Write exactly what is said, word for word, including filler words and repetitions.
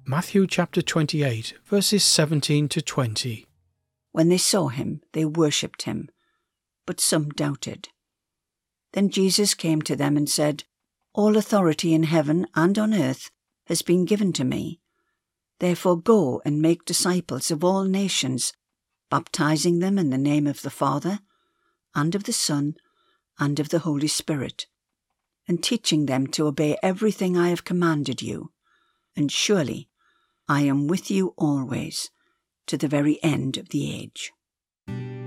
Matthew chapter twenty-eight, verses seventeen to twenty. When they saw him, they worshipped him, but some doubted. Then Jesus came to them and said, "All authority in heaven and on earth has been given to me. Therefore go and make disciples of all nations, baptizing them in the name of the Father, and of the Son, and of the Holy Spirit, and teaching them to obey everything I have commanded you. And surely I am with you always, to the very end of the age."